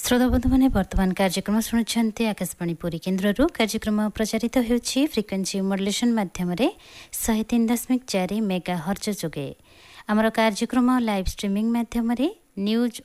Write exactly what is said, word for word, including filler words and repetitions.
श्रोता बंधु मैंने वर्तमान कार्यक्रम शुणुंट आकाशवाणी पुरी केन्द्र कार्यक्रम प्रचारित होउछि फ्रिक्वेन्सी मॉड्यूलेशन माध्यम शहे तीन दशमिक चार मेगा हर्ज जोगे आमर कार्यक्रम लाइव स्ट्रीमिंग माध्यम न्यूज